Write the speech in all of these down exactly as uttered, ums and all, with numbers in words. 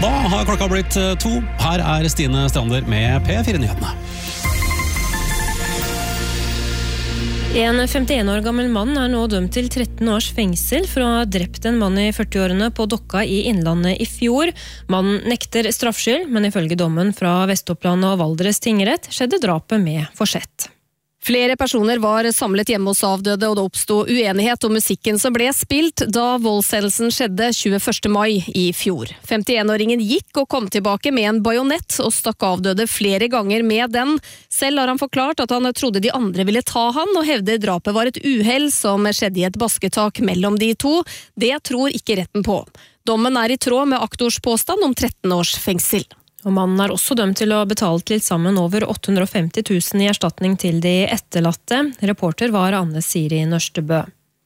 Da har klokka blitt to. Her er Stine Strander med P fire-nyhetene. En femtien år gammel mann er nå dømt til tretten års fengsel for å ha drept en mann i førti-årene på Dokka i Innlandet i fjor. Mannen nekter straffskyld, men ifølge dommen fra Vest-Oppland og Valdres tingrett skjedde drapet med forsett. Flere personer var samlet hjemme hos avdøde, og det oppstod uenighet om musikken som ble spilt da voldshendelsen skjedde tjueførste mai i fjor. femtien-åringen gikk og kom tilbake med en bajonett og stakk avdøde flere ganger med den. Selv har han forklart at han trodde de andre ville ta han, og hevder drapet var et uhell som skjedde i et basketak mellom de to. Det tror ikke retten på. Dommen er i tråd med aktors påstand om tretten års fengsel. Og mannen er også dømt til å betale til sammen over åtte hundre og femti tusen i erstatning til de etterlatte. Reporter var Anne Siri Nørstebø.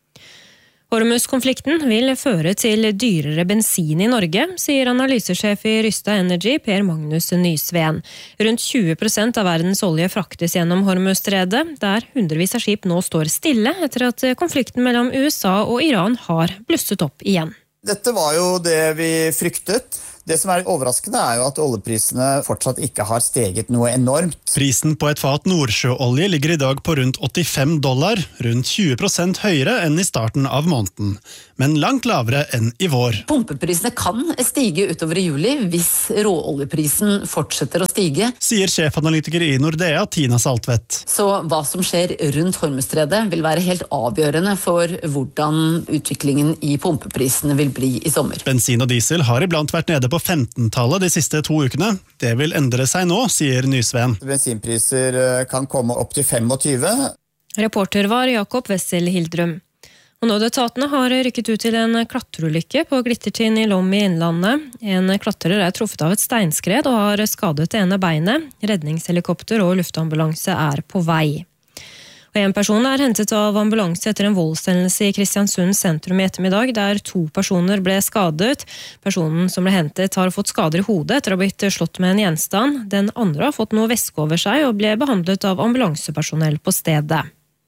Hormuz-konflikten vil føre til dyrere bensin i Norge, sier analysesjef i Rystad Energy, Per Magnus Nysveen. Rundt tjue prosent av verdens olje fraktes gjennom Hormuz-stredet, der hundrevis av skip nå står stille etter at konflikten mellom U S A og Iran har blusset opp igjen. Dette var jo det vi fryktet. Det som er overraskende er jo at oljeprisene fortsatt ikke har steget noe enormt. Prisen på et fat nordsjøolje ligger i dag på rundt åttifem dollar, rundt tjue prosent høyere enn i starten av måneden, men langt lavere enn i vår. Pumpeprisene kan stige utover i juli hvis råoljeprisen fortsetter å stige, sier sjefanalytiker i Nordea, Tina Saltvedt. Så hva som skjer rundt Hormuzstredet vil være helt avgjørende for hvordan utviklingen i pumpeprisene vil bli i sommer. Bensin og diesel har iblant vært nede på femten-tallet de siste to ukene. Det vil endre seg nå, sier Nysveen. Bensinpriser kan komme opp til tjuefem. Reporter var Jakob Wessel Hildrum. Og nødetatene har rykket ut til en klatrerulykke på Glittertind i Lom i Innlandet. En klatrer er truffet av et steinskred og har skadet det ene beinet. Redningshelikopter og luftambulanse er på vei. Og en person er hentet av ambulanse etter en voldshendelse i Kristiansund sentrum i ettermiddag, der to personer ble skadet. Personen som ble hentet har fått skader i hodet etter å ha blitt slått med en gjenstand. Den andre har fått noe væske over seg og ble behandlet av ambulansepersonell på stedet.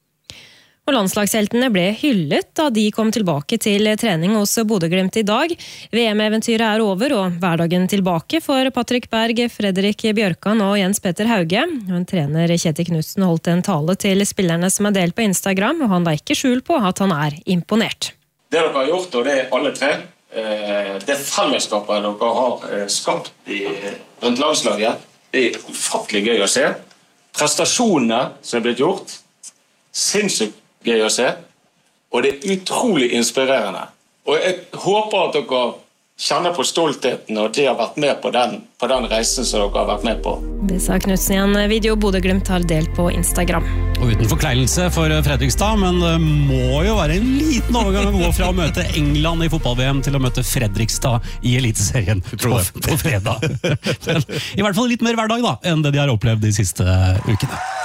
Og landslagsheltene ble hyllet da de kom tilbake til trening hos Bodø/Glimt i dag. V M-eventyret er over og hverdagen tilbake for Patrick Berg, Fredrik Bjørkan og Jens Petter Hauge. Og trener Kjetil Knudsen holdt en tale til spillerne som er delt på Instagram, og han la ikke skjul på at han er imponert. Det dere har gjort, og det er alle tre, det fellesskapet dere har skapt i, rundt landslaget, det er ufattelig gøy å se. Prestasjonene som er blitt gjort, sinnssykt gøy å se, og det er utrolig inspirerende. Og jeg håper at dere kjenner på stoltheten og det har vært med på den, på den reisen som dere har vært med på. Det sa Knudsen i en video Bodø/Glimt har delt på Instagram. Og uten forkleinelse for Fredrikstad, men det må jo være en liten overgang å gå fra å møte England i fotball-V M til å møte Fredrikstad i Eliteserien på, på fredag. Men i hvert fall litt mer hverdag da, enn det de har opplevd de siste ukene.